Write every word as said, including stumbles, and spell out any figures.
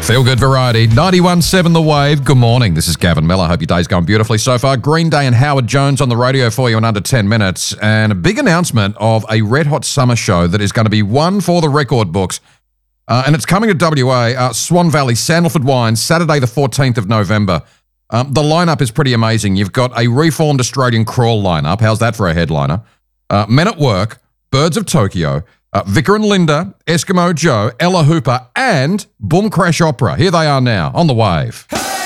Feel good variety. ninety-one point seven The Wave. Good morning. This is Gavin Miller. Hope your day's going beautifully so far. Green Day and Howard Jones on the radio for you in under ten minutes. And a big announcement of a Red Hot Summer show that is going to be one for the record books. Uh, and it's coming to W A, uh, Swan Valley, Sandalford Wines, Saturday the fourteenth of November. Um, the lineup is pretty amazing. You've got a reformed Australian crawl lineup. How's that for a headliner? Uh, Men at Work, Birds of Tokyo, Uh, Vicar and Linda, Eskimo Joe, Ella Hooper, and Boom Crash Opera. Here they are now on The Wave. Hey!